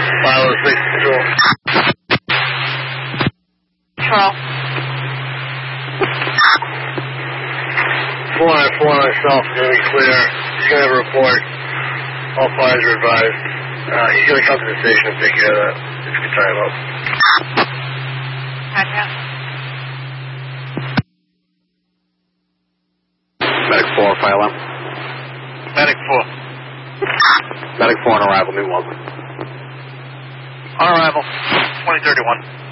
506 control. Control. 494 myself is going to be clear. He's going to have a report. All fires are advised. He's going to come to the station and take care of that. If you can tie him up. Gotcha. Medic 4, file out. Medic 4. Medic 4 on arrival, New Walker. On arrival, 2031.